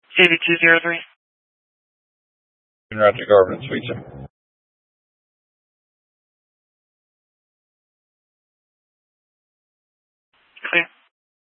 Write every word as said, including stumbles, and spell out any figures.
C V two zero three. Roger, Garvin, Suite, sir. Clear.